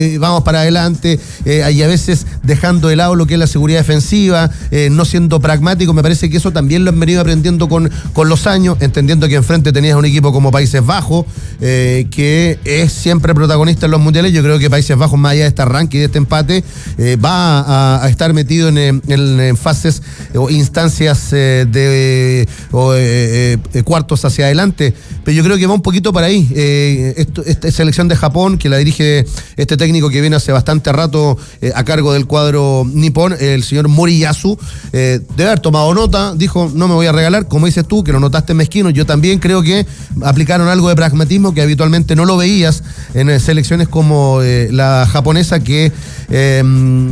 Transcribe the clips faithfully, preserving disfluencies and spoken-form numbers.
Eh, vamos para adelante, eh, y a veces dejando de lado lo que es la seguridad defensiva, eh, no siendo pragmático. Me parece que eso también lo han venido aprendiendo con, con los años, entendiendo que enfrente tenías un equipo como Países Bajos, eh, que es siempre protagonista en los mundiales. Yo creo que Países Bajos, más allá de este arranque y de este empate, eh, va a, a estar metido en, en, en fases o instancias eh, de o, eh, eh, cuartos hacia adelante, pero yo creo que va un poquito para ahí. Eh, esto, esta selección de Japón, que la dirige este técnico que viene hace bastante rato eh, a cargo del cuadro nipón, el señor Moriyasu, eh, debe haber tomado nota, dijo, no me voy a regalar, como dices tú, que lo notaste mezquino. Yo también creo que aplicaron algo de pragmatismo que habitualmente no lo veías en eh, selecciones como eh, la japonesa, que eh,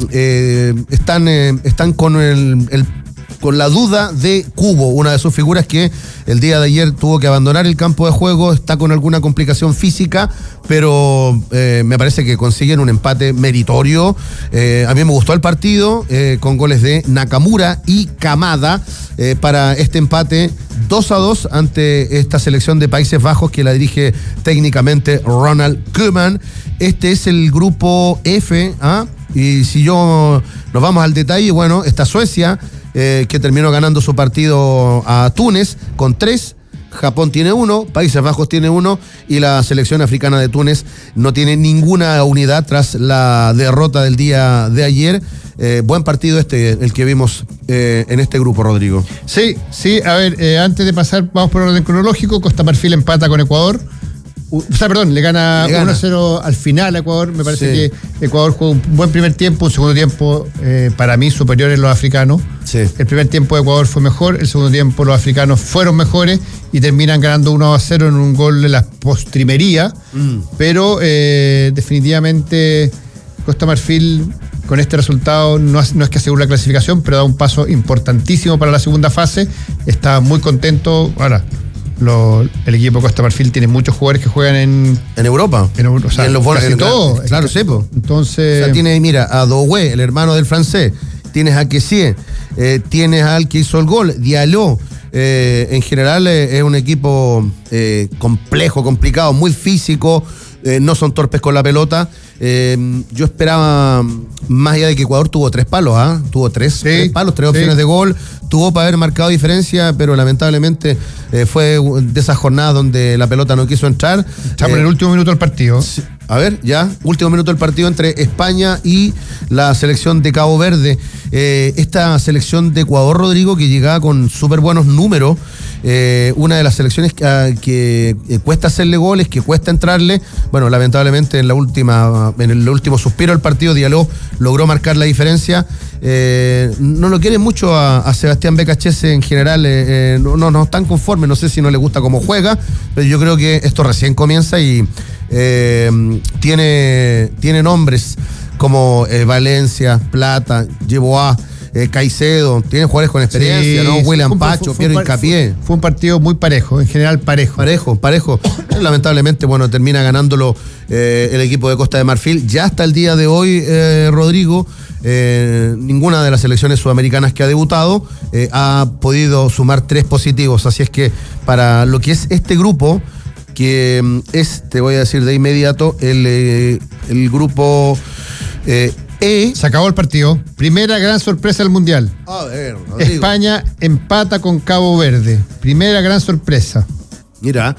eh, están, eh, están con el, el con la duda de Kubo, una de sus figuras que el día de ayer tuvo que abandonar el campo de juego, está con alguna complicación física, pero eh, me parece que consiguen un empate meritorio. Eh, a mí me gustó el partido, eh, con goles de Nakamura y Kamada, eh, para este empate dos a dos ante esta selección de Países Bajos que la dirige técnicamente Ronald Koeman. Este es el grupo F, ¿ah? Y si yo nos vamos al detalle, bueno, está Suecia, Eh, que terminó ganando su partido a Túnez con tres. Japón tiene uno, Países Bajos tiene uno, y la selección africana de Túnez no tiene ninguna unidad tras la derrota del día de ayer. Eh, buen partido este, el que vimos eh, en este grupo, Rodrigo. Sí, sí, a ver, eh, antes de pasar, vamos por orden cronológico. Costa Marfil empata con Ecuador. O sea, perdón, le gana, le gana uno a cero al final a Ecuador. Me parece sí. que Ecuador jugó un buen primer tiempo, un segundo tiempo eh, para mí superior en los africanos. Sí. El primer tiempo de Ecuador fue mejor, el segundo tiempo los africanos fueron mejores y terminan ganando uno a cero en un gol de la postrimería. Mm. Pero eh, definitivamente Costa Marfil con este resultado no es, no es que asegure la clasificación, pero da un paso importantísimo para la segunda fase. Está muy contento. Ahora, Lo, el equipo de Costa Marfil tiene muchos jugadores que juegan en en Europa, en, o sea, en los casi todo, claro, sepo. Entonces, o sea, tienes, mira, a Doué, el hermano del francés, tienes a Kessié, eh, tienes al que hizo el gol, Diallo. Eh, en general eh, es un equipo eh, complejo, complicado, muy físico, eh, no son torpes con la pelota. Eh, yo esperaba, más allá de que Ecuador tuvo tres palos, ¿ah? ¿eh? Tuvo tres, sí, tres palos, tres opciones sí. de gol, tuvo para haber marcado diferencia, pero lamentablemente eh, fue de esas jornadas donde la pelota no quiso entrar. Estamos eh, en el último minuto del partido. Sí, a ver, ya, último minuto del partido entre España y la selección de Cabo Verde. Eh, esta selección de Ecuador, Rodrigo, que llegaba con súper buenos números, eh, una de las selecciones que, que eh, cuesta hacerle goles, que cuesta entrarle. Bueno, lamentablemente en la última, en el último suspiro del partido, Diallo logró marcar la diferencia. Eh, no lo quiere mucho a, a Sebastián Becachese en general, eh, eh, no, no, no están conformes, no sé si no le gusta cómo juega, pero yo creo que esto recién comienza y eh, tiene, tiene nombres como eh, Valencia, Plata, Yeboah, eh, Caicedo, tienen jugadores con experiencia, sí, ¿no? William fue, Pacho, fue, Piero fue, Hincapié. Fue, fue un partido muy parejo, en general parejo. Parejo, parejo. Lamentablemente, bueno, termina ganándolo eh, el equipo de Costa de Marfil. Ya hasta el día de hoy, eh, Rodrigo, eh, ninguna de las selecciones sudamericanas que ha debutado eh, ha podido sumar tres positivos. Así es que para lo que es este grupo, que es, te voy a decir de inmediato, el, eh, el grupo eh, E. Se acabó el partido. Primera gran sorpresa del Mundial. A ver, Rodrigo. España empata con Cabo Verde. Primera gran sorpresa. Mira,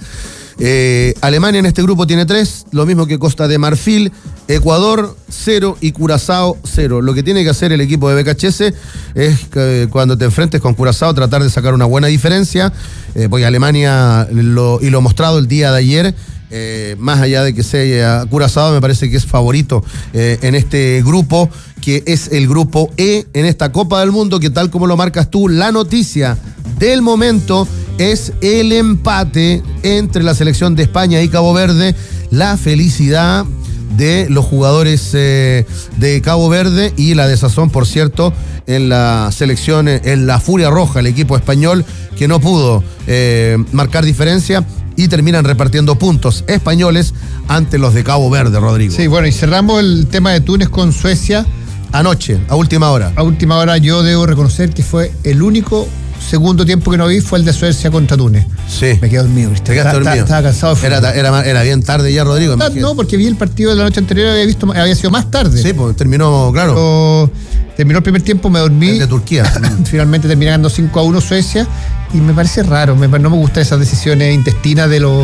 eh, Alemania en este grupo tiene tres, lo mismo que Costa de Marfil, Ecuador cero y Curazao cero. Lo que tiene que hacer el equipo de Becachese es que cuando te enfrentes con Curazao tratar de sacar una buena diferencia, eh, porque Alemania, lo, y lo mostrado el día de ayer, Eh, más allá de que sea Curazao, me parece que es favorito eh, en este grupo, que es el grupo E en esta Copa del Mundo, que tal como lo marcas tú, la noticia del momento es el empate entre la selección de España y Cabo Verde. La felicidad de los jugadores eh, de Cabo Verde y la desazón, por cierto, en la selección, en la Furia Roja, el equipo español, que no pudo eh, marcar diferencia. Y terminan repartiendo puntos españoles ante los de Cabo Verde, Rodrigo. Sí, bueno, y cerramos el tema de Túnez con Suecia. Anoche, a última hora. A última hora yo debo reconocer que fue el único segundo tiempo que no vi fue el de Suecia contra Túnez. Sí. Me quedé dormido, ¿viste? Te quedaste Estaba, dormido. estaba cansado. De era, era, era bien tarde ya, Rodrigo. No, no, porque vi el partido de la noche anterior y había visto, había sido más tarde. Sí, pues terminó, claro. Pero terminó el primer tiempo, me dormí. El de Turquía. Finalmente terminé ganando cinco a uno Suecia y me parece raro, me, no me gustan esas decisiones intestinas de los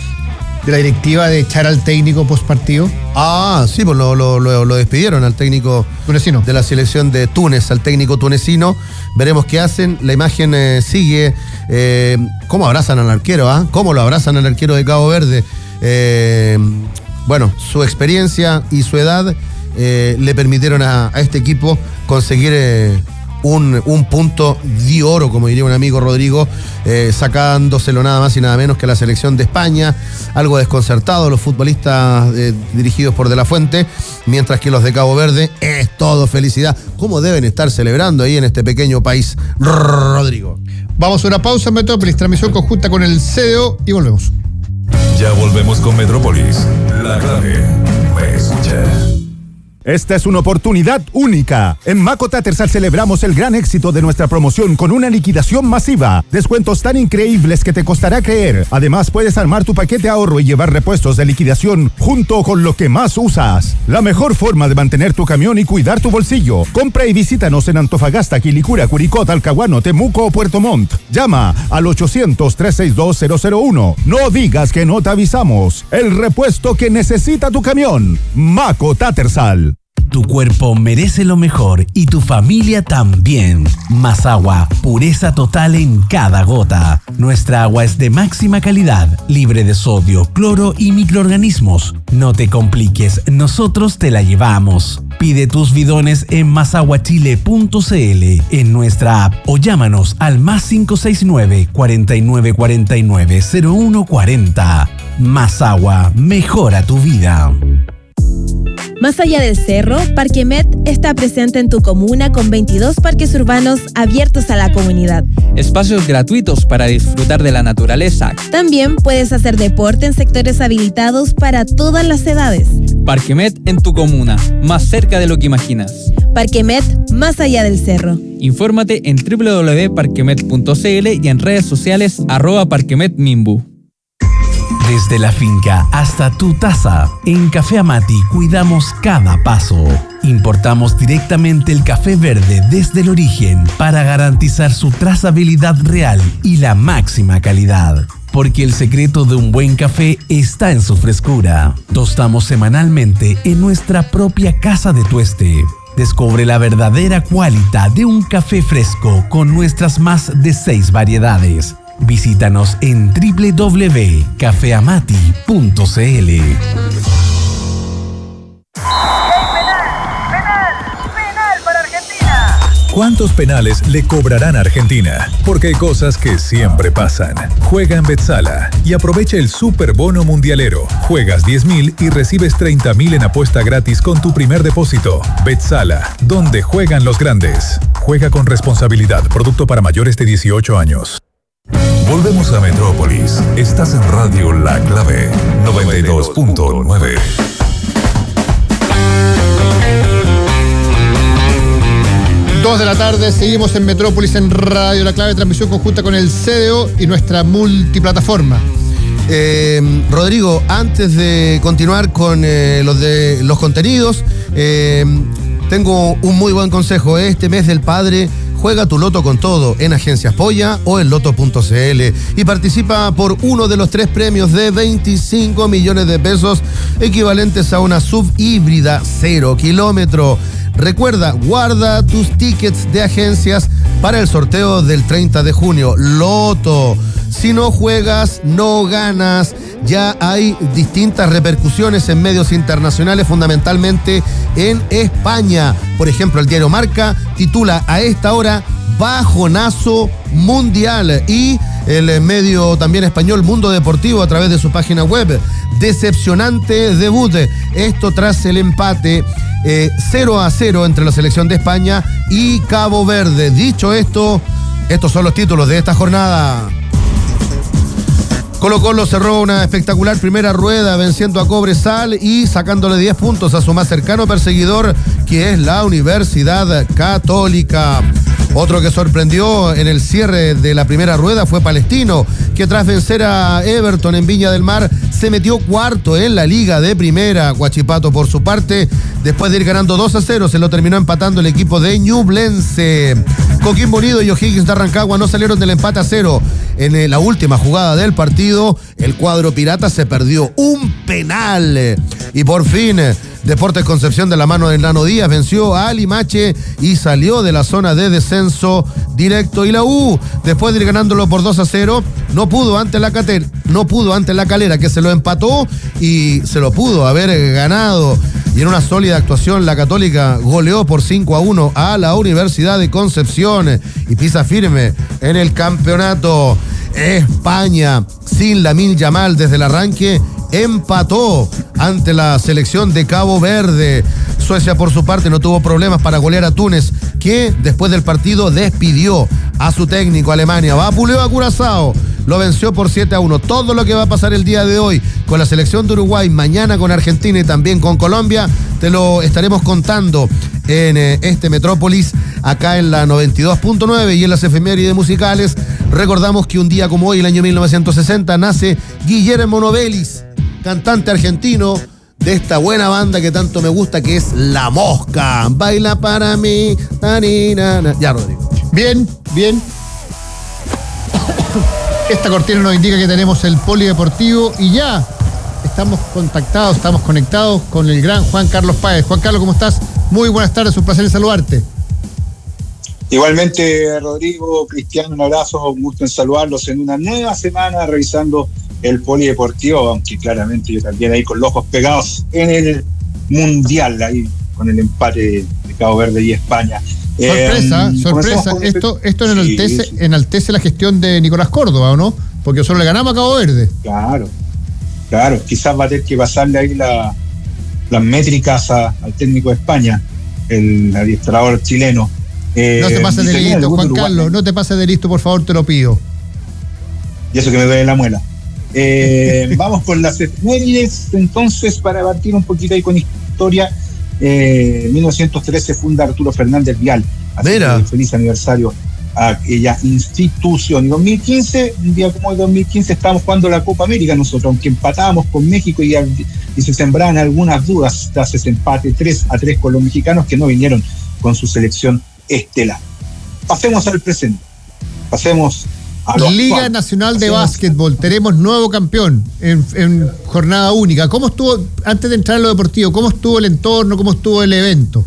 de la directiva de echar al técnico post partido. Ah, sí, pues lo, lo, lo, lo despidieron al técnico tunecino de la selección de Túnez, al técnico tunecino. Veremos qué hacen. La imagen eh, sigue. Eh, ¿Cómo abrazan al arquero? ¿Ah? ¿Cómo lo abrazan al arquero de Cabo Verde? Eh, bueno, su experiencia y su edad eh, le permitieron a, a este equipo conseguir eh, un, un punto de oro, como diría un amigo Rodrigo, eh, sacándoselo nada más y nada menos que la selección de España. Algo desconcertado los futbolistas eh, dirigidos por De La Fuente, mientras que los de Cabo Verde es todo felicidad. ¿Cómo deben estar celebrando ahí en este pequeño país, Rodrigo? Vamos a una pausa en Metrópolis, transmisión conjunta con el C D O y volvemos. Ya volvemos con Metrópolis. La clave me escucha. Esta es una oportunidad única. En Maco Tattersall celebramos el gran éxito de nuestra promoción con una liquidación masiva. Descuentos tan increíbles que te costará creer. Además, puedes armar tu paquete ahorro y llevar repuestos de liquidación junto con lo que más usas. La mejor forma de mantener tu camión y cuidar tu bolsillo. Compra y visítanos en Antofagasta, Quilicura, Curicó, Talcahuano, Temuco o Puerto Montt. Llama al ochocientos, trescientos sesenta y dos, cero cero uno. No digas que no te avisamos. El repuesto que necesita tu camión. Maco Tattersall. Tu cuerpo merece lo mejor y tu familia también. Más agua, pureza total en cada gota. Nuestra agua es de máxima calidad, libre de sodio, cloro y microorganismos. No te compliques, nosotros te la llevamos. Pide tus bidones en masaguachile punto c l, en nuestra app o llámanos al más cinco seis nueve, cuatro nueve cuatro nueve, cero uno cuatro cero. Más agua, mejora tu vida. Más allá del cerro, Parquemet está presente en tu comuna con veintidós parques urbanos abiertos a la comunidad. Espacios gratuitos para disfrutar de la naturaleza. También puedes hacer deporte en sectores habilitados para todas las edades. Parquemet en tu comuna, más cerca de lo que imaginas. Parquemet, más allá del cerro. Infórmate en doble u doble u doble u punto parquemet punto c l y en redes sociales arroba parquemetmimbu. Desde la finca hasta tu taza, en Café Amati cuidamos cada paso. Importamos directamente el café verde desde el origen para garantizar su trazabilidad real y la máxima calidad. Porque el secreto de un buen café está en su frescura. Tostamos semanalmente en nuestra propia casa de tueste. Descubre la verdadera cualidad de un café fresco con nuestras más de seis variedades. Visítanos en doble u doble u doble u punto café amati punto c l. ¿Cuántos penales le cobrarán a Argentina? Porque hay cosas que siempre pasan. Juega en Betsala y aprovecha el Super Bono Mundialero. Juegas diez mil y recibes treinta mil en apuesta gratis con tu primer depósito. Betsala, donde juegan los grandes. Juega con responsabilidad. Producto para mayores de dieciocho años. Volvemos a Metrópolis. Estás en Radio La Clave noventa y dos punto nueve. Dos de la tarde, seguimos en Metrópolis en Radio La Clave, transmisión conjunta con el C D O y nuestra multiplataforma. Eh, Rodrigo, antes de continuar con eh, los, de, los contenidos, eh, tengo un muy buen consejo. Este mes del padre, juega tu loto con todo en Agencias Polla o en loto punto c l y participa por uno de los tres premios de veinticinco millones de pesos equivalentes a una sub híbrida cero kilómetro. Recuerda, guarda tus tickets de agencias para el sorteo del treinta de junio. Loto. Si no juegas, no ganas. Ya hay distintas repercusiones en medios internacionales, fundamentalmente en España. Por ejemplo, el diario Marca titula a esta hora Bajonazo Mundial, y el medio también español Mundo Deportivo a través de su página web, decepcionante debut. Esto tras el empate eh, cero a cero entre la selección de España y Cabo Verde. Dicho esto, estos son los títulos de esta jornada. Colo Colo cerró una espectacular primera rueda venciendo a Cobresal y sacándole diez puntos a su más cercano perseguidor, que es la Universidad Católica. Otro que sorprendió en el cierre de la primera rueda fue Palestino, que tras vencer a Everton en Viña del Mar se metió cuarto en la liga de primera. Huachipato, por su parte, después de ir ganando dos a cero, se lo terminó empatando el equipo de Ñublense. Coquimbo Unido y O'Higgins de Rancagua no salieron del empate a cero. En la última jugada del partido, el cuadro pirata se perdió un penal. Y por fin, Deportes Concepción, de la mano de Nano Díaz, venció a Limache y salió de la zona de descenso directo. Y la U, después de ir ganándolo por dos a cero, no pudo ante la Cater, no pudo ante la Calera, que se lo empató, y se lo pudo haber ganado. Y en una sólida actuación, la Católica goleó por cinco a uno a la Universidad de Concepción y pisa firme en el campeonato. España, sin Lamine Yamal desde el arranque, empató ante la selección de Cabo Verde. Suecia, por su parte, no tuvo problemas para golear a Túnez, que después del partido despidió a su técnico. Alemania vapuleó a Curazao, lo venció por siete a uno. Todo lo que va a pasar el día de hoy con la selección de Uruguay, mañana con Argentina y también con Colombia, te lo estaremos contando en eh, este Metrópolis, acá en la noventa y dos punto nueve y en las efemérides musicales. Recordamos que un día como hoy, el año mil novecientos sesenta, nace Guillermo Novelis, cantante argentino de esta buena banda que tanto me gusta, que es La Mosca. Baila para mí. Tarinana. Ya, Rodrigo. Bien, bien. Esta cortina nos indica que tenemos el polideportivo y ya estamos contactados, estamos conectados con el gran Juan Carlos Páez. Juan Carlos, ¿cómo estás? Muy buenas tardes, un placer en saludarte. Igualmente, Rodrigo, Cristiano, un abrazo, un gusto en saludarlos en una nueva semana revisando el polideportivo, aunque claramente yo también ahí con los ojos pegados en el Mundial, ahí con el empate de Cabo Verde y España. Sorpresa, eh, sorpresa. Esto, esto enaltece, sí, enaltece la gestión de Nicolás Córdoba, ¿o no? Porque nosotros le ganamos a Cabo Verde. Claro, claro. Quizás va a tener que pasarle ahí la, las métricas a, al técnico de España, el adiestrador chileno. Eh, no te pases de listo, Juan Carlos, no te pases de listo, por favor, te lo pido. Y eso que me duele la muela. Eh, vamos con las efemérides, entonces, para partir un poquito ahí con historia. Eh, en mil novecientos trece funda Arturo Fernández Vial. Así Mira. Que feliz aniversario a aquella institución. Y dos mil quince, un día como el dos mil quince, estábamos jugando la Copa América nosotros, aunque empatábamos con México y, y se sembraban algunas dudas tras ese empate tres a tres con los mexicanos, que no vinieron con su selección estelar. Pasemos al presente. Pasemos a los Liga actual. Nacional de Pasemos. Básquetbol. Tenemos nuevo campeón en, en jornada única. ¿Cómo estuvo, antes de entrar en lo deportivo, cómo estuvo el entorno, cómo estuvo el evento?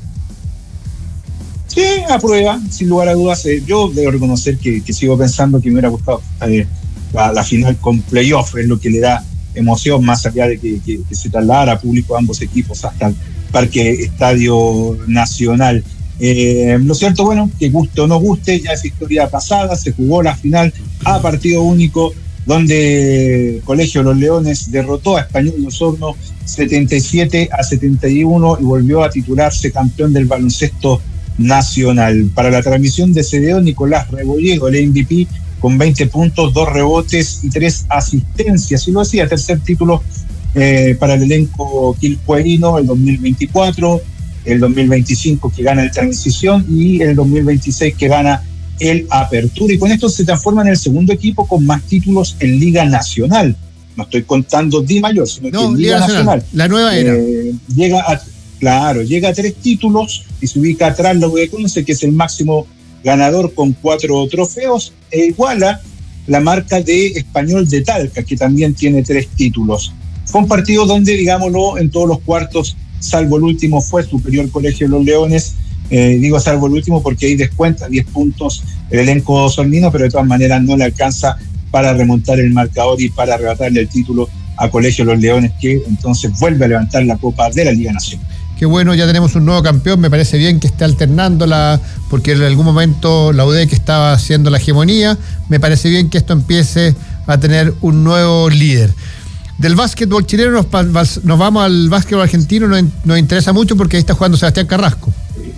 Sí, a prueba, sin lugar a dudas. Eh, yo debo reconocer que, que sigo pensando que me hubiera gustado eh, la, la final con playoff, es lo que le da emoción, más allá de que, que, que se trasladara a público a ambos equipos hasta el Parque Estadio Nacional. Eh, lo cierto, bueno, que guste o no guste, ya es historia pasada, se jugó la final a partido único, donde Colegio Los Leones derrotó a Español de Osorno setenta y siete a setenta y uno y volvió a titularse campeón del baloncesto nacional. Para la transmisión de C D O, Nicolás Rebollego, el M V P, con veinte puntos, dos rebotes y tres asistencias, y lo hacía, tercer título eh, para el elenco quilpuerino, el dos mil veinticuatro, el dos mil veinticinco que gana el Transición y el dos mil veintiséis que gana el Apertura, y con esto se transforma en el segundo equipo con más títulos en Liga Nacional. No estoy contando Di Mayor, sino No, que en Liga, Liga Nacional, Nacional. la nueva era. Eh, llega a, claro, llega a tres títulos y se ubica atrás la U de Conce, que es el máximo ganador con cuatro trofeos, e iguala la marca de Español de Talca, que también tiene tres títulos. Fue un partido donde, digámoslo, en todos los cuartos, salvo el último, fue superior Colegio Los Leones. Eh, digo salvo el último porque ahí descuenta diez puntos el elenco solnino, pero de todas maneras no le alcanza para remontar el marcador y para arrebatarle el título a Colegio Los Leones, que entonces vuelve a levantar la Copa de la Liga Nacional. Qué bueno, ya tenemos un nuevo campeón. Me parece bien que esté alternando la, porque en algún momento la U D E C estaba haciendo la hegemonía. Me parece bien que esto empiece a tener un nuevo líder. Del básquetbol chileno nos, nos vamos al básquetbol argentino. Nos, nos interesa mucho porque ahí está jugando Sebastián Carrasco.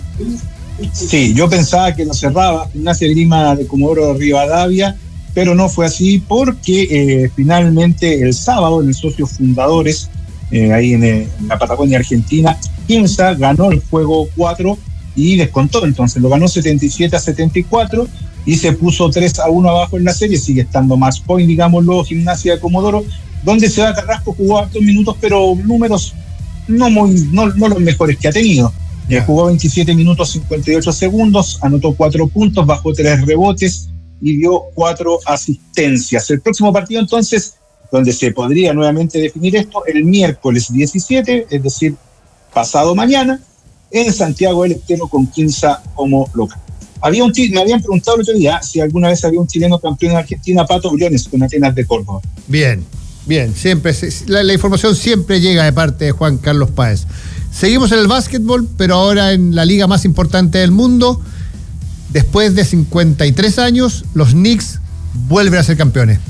Sí, yo pensaba que lo cerraba Gimnasia Grima de Comodoro Rivadavia, pero no fue así porque eh, finalmente el sábado en el Socios Fundadores, eh, ahí en, en la Patagonia Argentina, Quimsa ganó el juego cuatro y descontó, entonces lo ganó setenta y siete a setenta y cuatro y se puso tres a uno abajo en la serie. Sigue estando match point, digámoslo, Gimnasia de Comodoro, donde Seba Carrasco jugó hartos minutos, pero números no muy no, no los mejores que ha tenido. Yeah. Eh, jugó veintisiete minutos cincuenta y ocho segundos, anotó cuatro puntos, bajó tres rebotes y dio cuatro asistencias. El próximo partido, entonces, donde se podría nuevamente definir esto, el miércoles diecisiete, es decir, pasado mañana, en Santiago del Estero, con Quimsa como local. Había un me habían preguntado el otro día si alguna vez había un chileno campeón en Argentina, Pato Briones, con Atenas de Córdoba. Bien, bien, siempre la, la información siempre llega de parte de Juan Carlos Páez. Seguimos en el básquetbol, pero ahora en la liga más importante del mundo. Después de cincuenta y tres años, los Knicks vuelven a ser campeones.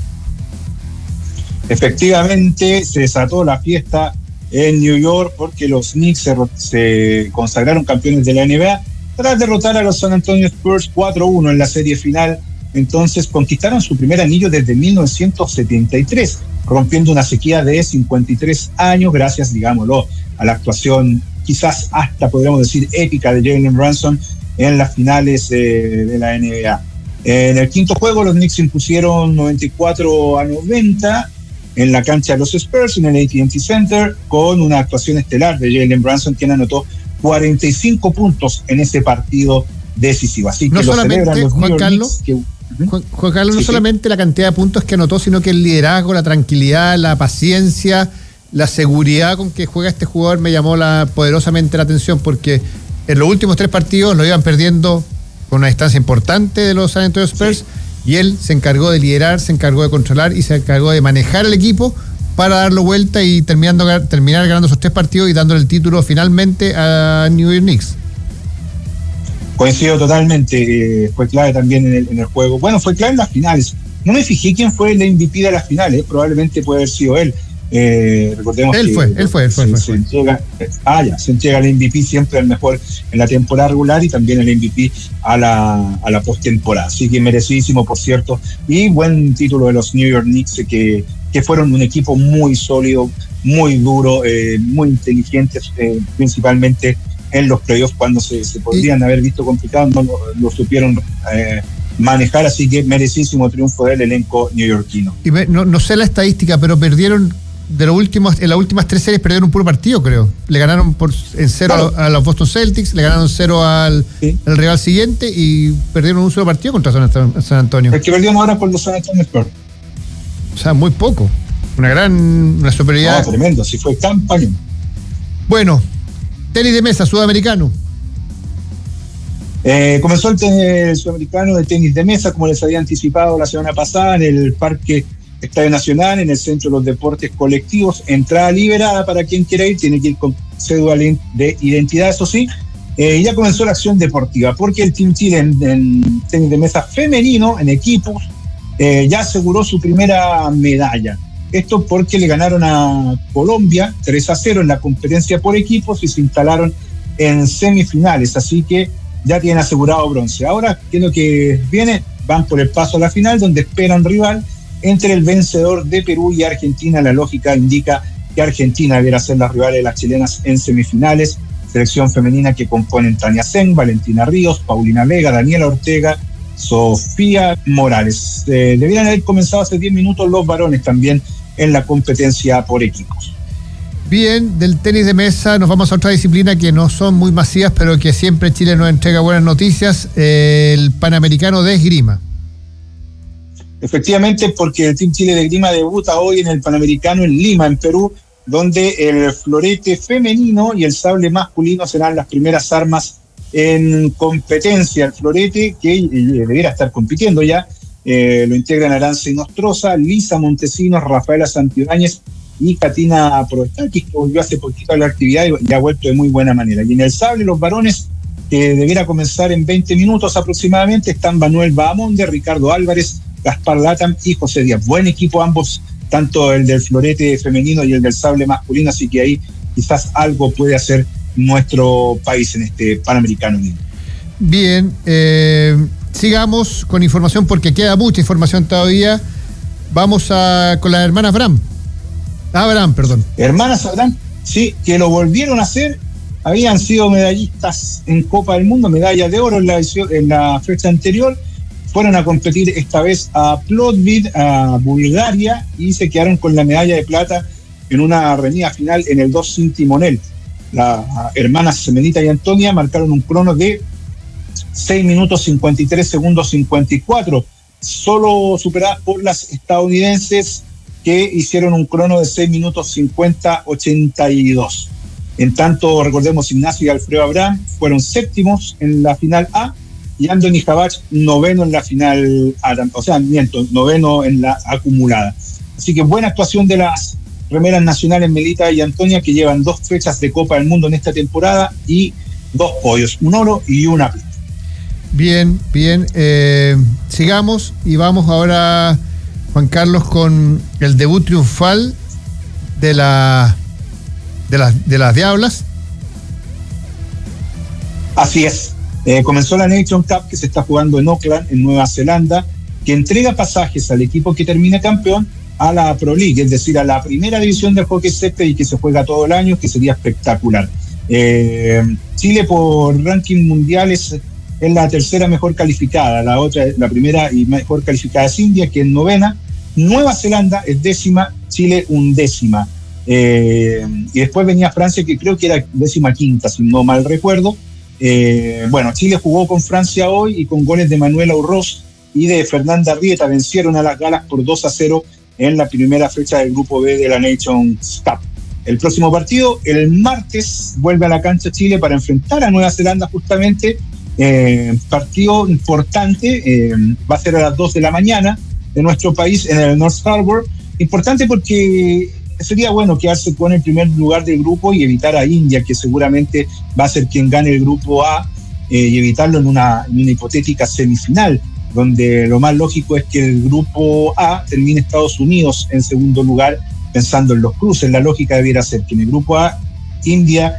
Efectivamente, se desató la fiesta en New York porque los Knicks se, se consagraron campeones de la N B A tras derrotar a los San Antonio Spurs cuatro uno en la serie final. Entonces conquistaron su primer anillo desde mil novecientos setenta y tres, rompiendo una sequía de cincuenta y tres años gracias, digámoslo, a la actuación quizás hasta podríamos decir épica de Jalen Brunson en las finales eh, de la N B A. En el quinto juego los Knicks impusieron noventa y cuatro a noventa en la cancha de los Spurs en el A T and T Center, con una actuación estelar de Jalen Brunson, quien anotó cuarenta y cinco puntos en ese partido decisivo. Así que no lo solamente, celebran los Juan Carlos, que, uh-huh. Juan, Juan Carlos, sí, no solamente sí. la cantidad de puntos que anotó, sino que el liderazgo, la tranquilidad, la paciencia, la seguridad con que juega este jugador me llamó la, poderosamente la atención, porque en los últimos tres partidos lo iban perdiendo con una distancia importante de los San Antonio Spurs, sí. y él se encargó de liderar, se encargó de controlar y se encargó de manejar el equipo para darlo vuelta y terminando, terminar ganando esos tres partidos y dándole el título finalmente a New York Knicks. Coincido totalmente, eh, fue clave también en el, en el juego. Bueno, fue clave en las finales. No me fijé quién fue el M V P de las finales, probablemente puede haber sido él. Eh, recordemos él que fue, él fue, él fue, se, él fue. Se entrega, ah, ya, se entrega el M V P siempre al mejor en la temporada regular y también el M V P a la, a la postemporada. Así que merecidísimo, por cierto, y buen título de los New York Knicks, que, que fueron un equipo muy sólido, muy duro, eh, muy inteligentes, eh, principalmente en los playoffs cuando se, se podrían haber visto complicados, no lo, lo supieron eh, manejar, así que merecidísimo triunfo del elenco neoyorquino. Y me, no, no sé la estadística, pero perdieron de los últimos, en las últimas tres series perdieron un puro partido, creo. Le ganaron por en cero claro. a, a los Boston Celtics, le ganaron cero al, sí. al rival siguiente y perdieron un solo partido contra San, San Antonio. El que perdieron ahora con los San Antonio Spurs. O sea, muy poco. Una gran, una superioridad. No, tremendo, sí fue campaña. Bueno, tenis de mesa sudamericano. Eh, comenzó el, tenis, el sudamericano de tenis de mesa, como les había anticipado la semana pasada, en el Parque Estadio Nacional, en el Centro de los Deportes Colectivos. Entrada liberada para quien quiera ir, tiene que ir con cédula de identidad, eso sí. Eh, ya comenzó la acción deportiva, porque el Team Chile en, en tenis de mesa femenino, en equipos, eh, ya aseguró su primera medalla. Esto porque le ganaron a Colombia tres a cero en la competencia por equipos y se instalaron en semifinales, así que ya tienen asegurado bronce. Ahora, ¿qué es lo que viene? Van por el paso a la final, donde esperan rival entre el vencedor de Perú y Argentina. La lógica indica que Argentina deberá ser la rival de las chilenas en semifinales. Selección femenina que componen Tania Sen, Valentina Ríos, Paulina Vega, Daniela Ortega, Sofía Morales. Eh, debieran haber comenzado hace diez minutos los varones también en la competencia por equipos. Bien, del tenis de mesa nos vamos a otra disciplina que no son muy masivas, pero que siempre Chile nos entrega buenas noticias, eh, el Panamericano de Esgrima. Efectivamente, porque el Team Chile de Esgrima debuta hoy en el Panamericano en Lima, en Perú, donde el florete femenino y el sable masculino serán las primeras armas en competencia. El florete, que debiera estar compitiendo ya, eh, lo integran Arance Nostroza, Lisa Montesinos, Rafaela Santibáñez y Katina Proestakis, que volvió hace poquito a la actividad y ha vuelto de muy buena manera. Y en el sable, los varones, que debiera comenzar en veinte minutos aproximadamente, están Manuel Bahamonde, Ricardo Álvarez, Gaspar Latam y José Díaz. Buen equipo ambos, tanto el del florete femenino y el del sable masculino, así que ahí quizás algo puede hacer nuestro país en este Panamericano. Bien, eh, sigamos con información porque queda mucha información todavía. Vamos a con las hermanas Bram. Ah, Abraham, perdón. Hermanas Abraham, sí, que lo volvieron a hacer habían sido medallistas en Copa del Mundo, medalla de oro en la, en la fecha anterior, fueron a competir esta vez a Plovdiv, a Bulgaria, y se quedaron con la medalla de plata en una reñida final en el dos sin timonel. Las hermanas Semenita y Antonia marcaron un crono de seis minutos cincuenta y tres segundos cincuenta y cuatro, solo superadas por las estadounidenses, que hicieron un crono de seis minutos cincuenta ochenta y dos. En tanto, recordemos, Ignacio y Alfredo Abraham fueron séptimos en la final A y Anthony Jabach noveno en la final A, o sea, miento, noveno en la acumulada. Así que buena actuación de las remeras nacionales Melita y Antonia, que llevan dos fechas de Copa del Mundo en esta temporada y dos podios, un oro y una plata. Bien, bien. Eh, sigamos y vamos ahora, Juan Carlos, con el debut triunfal de la de las de las Diablas. Así es. Eh, comenzó la Nation Cup, que se está jugando en Auckland, en Nueva Zelanda, que entrega pasajes al equipo que termine campeón a la Pro League, es decir, a la primera división del hockey césped, y que se juega todo el año, que sería espectacular. Eh, Chile, por ranking mundial, es, es la tercera mejor calificada. La otra, la primera y mejor calificada es India, que es novena. Nueva Zelanda es décima, Chile undécima. Eh, y después venía Francia, que creo que era décima quinta, si no mal recuerdo. Eh, bueno, Chile jugó con Francia hoy y con goles de Manuela Urroz y de Fernanda Rieta vencieron a las Galas por dos a cero en la primera fecha del grupo B de la Nations Cup. El próximo partido, el martes, vuelve a la cancha Chile para enfrentar a Nueva Zelanda justamente. Eh, partido importante, eh, va a ser a las dos de la mañana de nuestro país en el North Harbour. Importante porque sería bueno quedarse con el primer lugar del grupo y evitar a India, que seguramente va a ser quien gane el grupo A, eh, y evitarlo en una, en una hipotética semifinal, donde lo más lógico es que el grupo A termine Estados Unidos en segundo lugar, pensando en los cruces. La lógica debiera ser que en el grupo A, India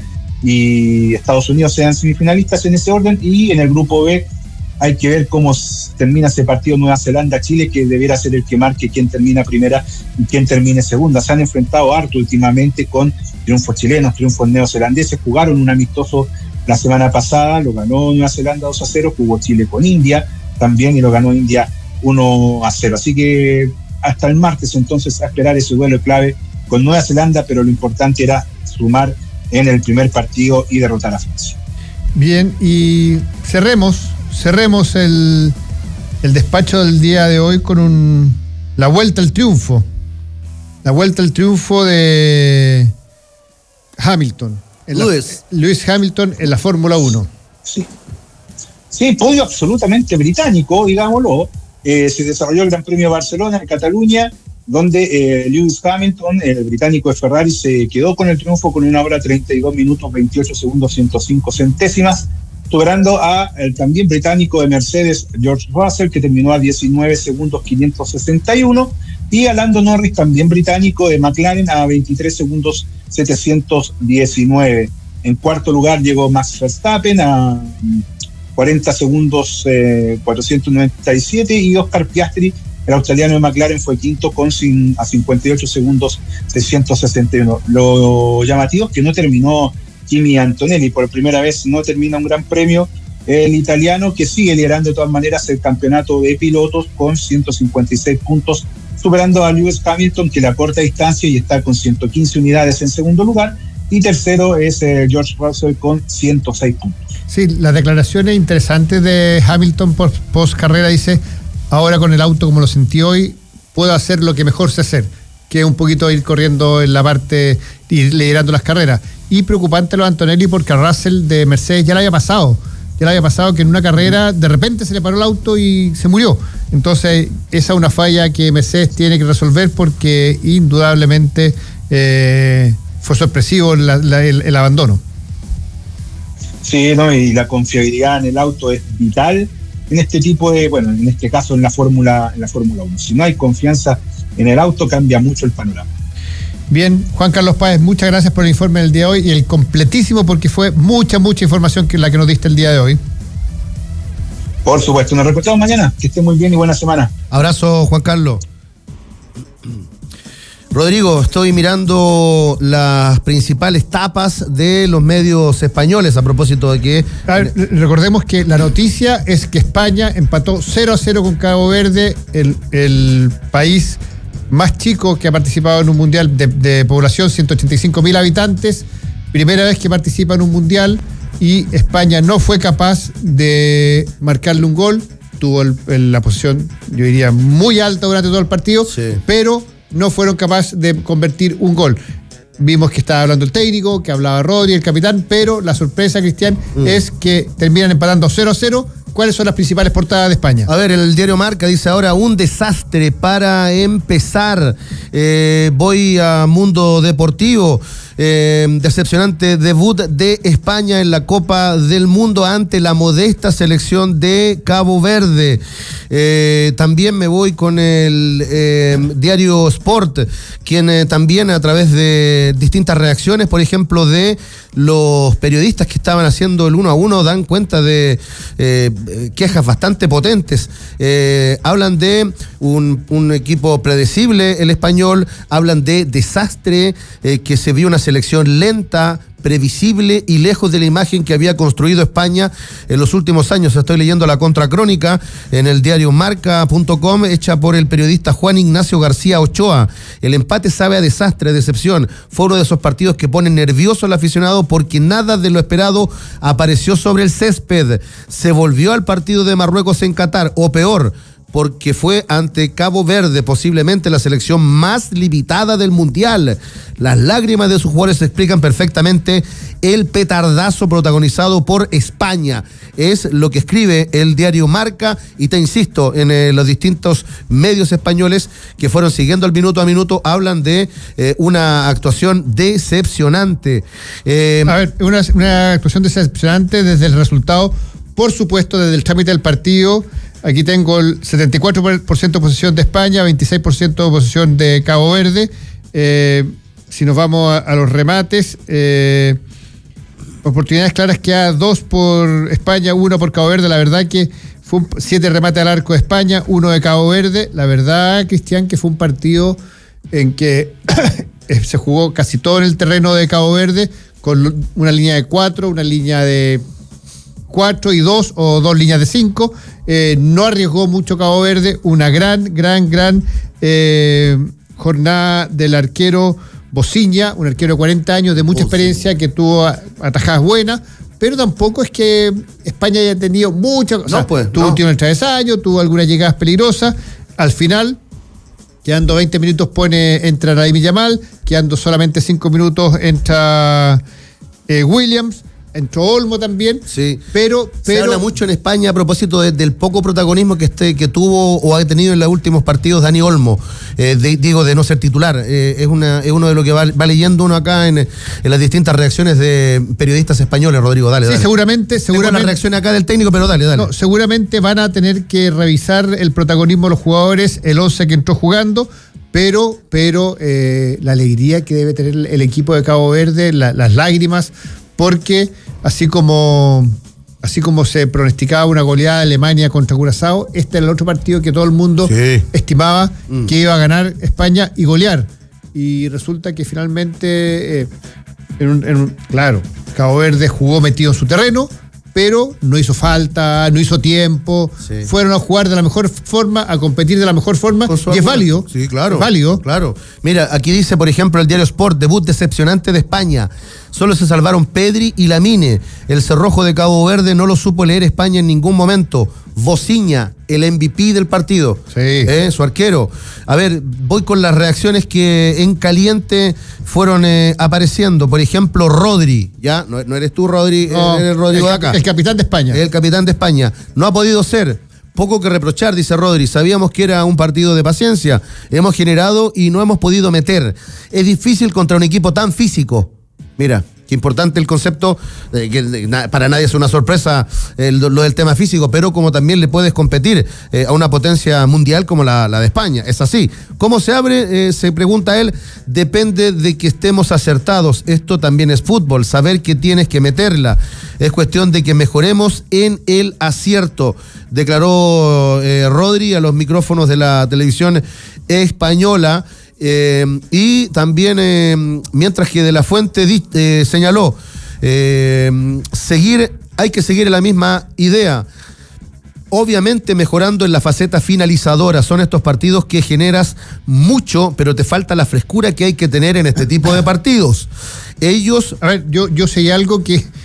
y Estados Unidos sean semifinalistas en ese orden, y en el grupo B hay que ver cómo termina ese partido Nueva Zelanda-Chile, que debiera ser el que marque quién termina primera y quién termine segunda. Se han enfrentado harto últimamente con triunfos chilenos, triunfos neozelandeses. Jugaron un amistoso la semana pasada, lo ganó Nueva Zelanda dos a cero, jugó Chile con India también y lo ganó India uno a cero. Así que hasta el martes entonces a esperar ese duelo clave con Nueva Zelanda, pero lo importante era sumar en el primer partido y derrotar a Francia. Bien, y cerremos cerremos el, el despacho del día de hoy con un la vuelta al triunfo la vuelta al triunfo de Hamilton en Lewis. La, Lewis Hamilton en la Fórmula uno. Sí, sí, podio absolutamente británico, digámoslo. Eh, se desarrolló el Gran Premio de Barcelona en Cataluña, donde eh, Lewis Hamilton, el británico de Ferrari, se quedó con el triunfo con una hora treinta y dos minutos veintiocho segundos ciento cinco centésimas, superando a el también británico de Mercedes, George Russell, que terminó a diecinueve segundos quinientos sesenta y uno, y a Lando Norris, también británico de McLaren, a veintitrés segundos setecientos diecinueve. En cuarto lugar llegó Max Verstappen a cuarenta segundos eh, cuatrocientos noventa y siete, y Oscar Piastri, el australiano de McLaren, fue quinto con sin, a cincuenta y ocho segundos seiscientos sesenta y uno. Lo llamativo es que no terminó Kimi Antonelli, por primera vez no termina un gran premio el italiano, que sigue liderando de todas maneras el campeonato de pilotos con ciento cincuenta y seis puntos, superando a Lewis Hamilton, que la corta distancia y está con ciento quince unidades en segundo lugar, y tercero es eh, George Russell con ciento seis puntos. Sí, las declaraciones interesantes de Hamilton post, post carrera, dice: ahora con el auto como lo sentí hoy, puedo hacer lo que mejor sé hacer, que es un poquito ir corriendo en la parte, ir liderando las carreras. Y preocupante lo de Antonelli, porque a Russell de Mercedes ya le había pasado, ya le había pasado que en una carrera de repente se le paró el auto y se murió. Entonces esa es una falla que Mercedes tiene que resolver, porque indudablemente eh, fue sorpresivo la, la, el, el abandono. Sí, no, y la confiabilidad en el auto es vital en este tipo de, bueno, en este caso en la Fórmula, en la Fórmula uno. Si no hay confianza en el auto, cambia mucho el panorama. Bien, Juan Carlos Páez, muchas gracias por el informe del día de hoy, y el completísimo, porque fue mucha, mucha información que la que nos diste el día de hoy. Por supuesto, nos reportamos mañana. Que esté muy bien y buena semana. Abrazo, Juan Carlos. Rodrigo, estoy mirando las principales tapas de los medios españoles a propósito de que... A ver, recordemos que la noticia es que España empató cero a cero con Cabo Verde, el, el país más chico que ha participado en un mundial de, de población, ciento ochenta y cinco mil habitantes, primera vez que participa en un mundial, y España no fue capaz de marcarle un gol, tuvo el, el, la posición, yo diría, muy alta durante todo el partido, sí. pero... no fueron capaces de convertir un gol. Vimos que estaba hablando el técnico, que hablaba Rodri, el capitán, pero la sorpresa, Cristian, mm. es que terminan empatando cero a cero. ¿Cuáles son las principales portadas de España? A ver, el diario Marca dice ahora un desastre para empezar. Eh, voy a Mundo Deportivo. Eh, decepcionante debut de España en la Copa del Mundo ante la modesta selección de Cabo Verde. Eh, también me voy con el eh, diario Sport, quien eh, también a través de distintas reacciones, por ejemplo, de los periodistas que estaban haciendo el uno a uno, dan cuenta de eh, quejas bastante potentes. Eh, hablan de un, un equipo predecible, el español, hablan de desastre, eh, que se vio una selección lenta, previsible y lejos de la imagen que había construido España en los últimos años. Estoy leyendo la contracrónica en el diario marca punto com, hecha por el periodista Juan Ignacio García Ochoa. El empate sabe a desastre, decepción. Fue uno de esos partidos que ponen nervioso al aficionado porque nada de lo esperado apareció sobre el césped. Se volvió al partido de Marruecos en Qatar, o peor, porque fue ante Cabo Verde, posiblemente la selección más limitada del Mundial. Las lágrimas de sus jugadores explican perfectamente el petardazo protagonizado por España. Es lo que escribe el diario Marca, y te insisto, en eh, los distintos medios españoles que fueron siguiendo el minuto a minuto, hablan de eh, una actuación decepcionante. Eh, a ver, una, una actuación decepcionante desde el resultado, por supuesto, desde el trámite del partido. Aquí tengo el setenta y cuatro por ciento de posesión de España, veintiséis por ciento de posesión de Cabo Verde. Eh, si nos vamos a, a los remates, eh, oportunidades claras que a dos por España, uno por Cabo Verde. La verdad que fue un, siete remates al arco de España, uno de Cabo Verde. La verdad, Cristian, que fue un partido en que se jugó casi todo en el terreno de Cabo Verde, con una línea de cuatro, una línea de cuatro y dos o dos líneas de cinco. Eh, no arriesgó mucho Cabo Verde. Una gran, gran, gran eh, jornada del arquero Bociña, un arquero de cuarenta años, de mucha Bociña, experiencia, que tuvo atajadas buenas, pero tampoco es que España haya tenido muchas. O sea, no, pues, tuvo no. un tiro en el travesaño, tuvo algunas llegadas peligrosas. Al final, quedando veinte minutos, pone entra Raimi Yamal, quedando solamente cinco minutos entra eh, Williams. Entró Olmo también, sí. pero, pero... Se habla mucho en España a propósito de, del poco protagonismo que este que tuvo o ha tenido en los últimos partidos Dani Olmo, eh, de, digo, de no ser titular. Eh, es, una, es uno de lo que va, va leyendo uno acá en, en las distintas reacciones de periodistas españoles, Rodrigo, dale, sí, dale. seguramente... seguramente la reacción acá del técnico, pero dale, dale. No, seguramente van a tener que revisar el protagonismo de los jugadores, el once que entró jugando, pero, pero eh, la alegría que debe tener el equipo de Cabo Verde, la, las lágrimas, porque así como, así como se pronosticaba una goleada de Alemania contra Curazao, este era el otro partido que todo el mundo sí. estimaba mm. que iba a ganar España y golear. Y resulta que finalmente, eh, en un, en un, claro, Cabo Verde jugó metido en su terreno, pero no hizo falta, no hizo tiempo, sí. fueron a jugar de la mejor forma, a competir de la mejor forma, y es válido. Sí, claro. Es válido. Claro. Mira, aquí dice, por ejemplo, el diario Sport, debut decepcionante de España. Solo se salvaron Pedri y Lamine. El cerrojo de Cabo Verde no lo supo leer España en ningún momento. Bociña, el M V P del partido. Sí. Eh, su arquero. A ver, voy con las reacciones que en caliente fueron eh, apareciendo. Por ejemplo, Rodri. Ya, no, no eres tú, Rodri, no, eres Rodrigo el, de acá. El capitán de España. El capitán de España. No ha podido ser. Poco que reprochar, dice Rodri. Sabíamos que era un partido de paciencia. Hemos generado y no hemos podido meter. Es difícil contra un equipo tan físico. Mira, qué importante el concepto, eh, que na, para nadie es una sorpresa eh, lo, lo del tema físico, pero como también le puedes competir eh, a una potencia mundial como la, la de España. Es así. ¿Cómo se abre? Eh, se pregunta él. Depende de que estemos acertados. Esto también es fútbol, saber que tienes que meterla. Es cuestión de que mejoremos en el acierto, declaró eh, Rodri a los micrófonos de la televisión española. Eh, y también, eh, mientras que De la Fuente di, eh, señaló, eh, seguir, hay que seguir en la misma idea. Obviamente mejorando en la faceta finalizadora. Son estos partidos que generas mucho, pero te falta la frescura que hay que tener en este tipo de partidos. Ellos... A ver, yo, yo sé algo que